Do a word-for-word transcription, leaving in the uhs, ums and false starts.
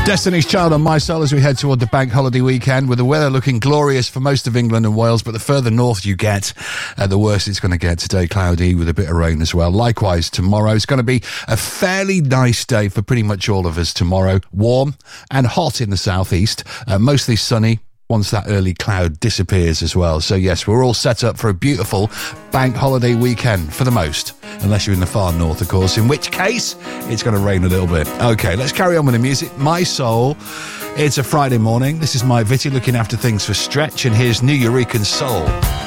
Destiny's Child on My Soul as we head toward the bank holiday weekend, with the weather looking glorious for most of England and Wales, but the further north you get, uh, the worse it's going to get. Today, cloudy with a bit of rain as well. Likewise, tomorrow it's going to be a fairly nice day for pretty much all of us tomorrow. Warm and hot in the southeast, uh, mostly sunny once that early cloud disappears as well. So yes, we're all set up for a beautiful bank holiday weekend for the most, unless you're in the far north, of course, in which case it's going to rain a little bit. Okay, let's carry on with the music. My Soul. It's a Friday morning. This is Mike Vitti looking after things for Stretch, and here's New Eurekan Soul.